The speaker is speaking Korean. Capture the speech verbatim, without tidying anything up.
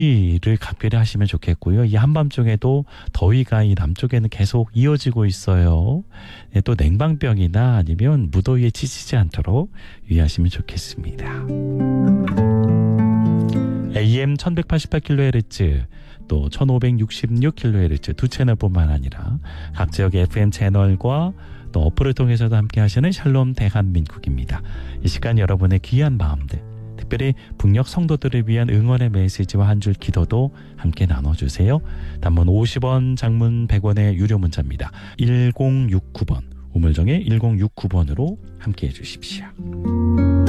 를 각별히 하시면 좋겠고요. 이 한밤중에도 더위가 이 남쪽에는 계속 이어지고 있어요. 네, 또 냉방병이나 아니면 무더위에 지치지 않도록 유의하시면 좋겠습니다. 에이엠 천백팔십팔 킬로헤르츠 또 천오백육십육 킬로헤르츠 두 채널뿐만 아니라 각 지역의 에프엠 채널과 또 어플을 통해서도 함께 하시는 샬롬 대한민국입니다. 이 시간 여러분의 귀한 마음들, 특별히 북녘 성도들을 위한 응원의 메시지와 한 줄 기도도 함께 나눠주세요. 단문 오십 원, 장문 백 원의 유료 문자입니다. 일공육구 번, 우물정의 일공육구 번으로 함께 해주십시오.